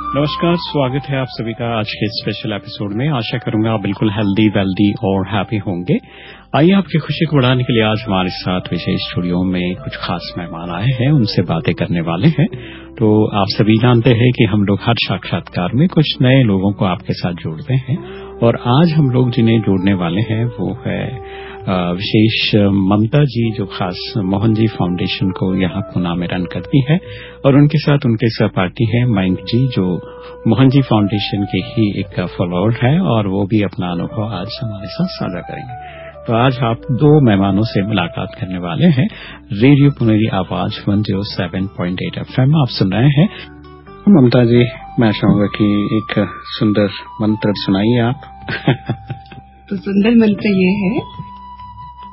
नमस्कार, स्वागत है आप सभी का आज के स्पेशल एपिसोड में। आशा करूंगा आप बिल्कुल हेल्दी, वेल्दी और हैप्पी होंगे। आइए आपकी खुशी को बढ़ाने के लिए आज हमारे साथ विशेष स्टूडियो में कुछ खास मेहमान आए हैं, उनसे बातें करने वाले हैं। तो आप सभी जानते हैं कि हम लोग हर साक्षात्कार में कुछ नए लोगों को आपके साथ जोड़ते हैं और आज हम लोग जिन्हें जोड़ने वाले हैं वो है विशेष ममता जी, जो खास मोहन जी फाउंडेशन को यहाँ पुणे में रन करती है, और उनके साथ उनके सहपाठी हैं मयंक जी, जो मोहन जी फाउंडेशन के ही एक फॉलोअर है और वो भी अपना अनुभव आज हमारे साथ साझा करेंगे। तो आज आप दो मेहमानों से मुलाकात करने वाले हैं। रेडियो पुनेरी आवाज 107.8 FM आप सुन रहे हैं। ममता जी, मैं चाहूंगा कि एक सुंदर मंत्र सुनाइए आप। तो सुंदर मंत्र ये है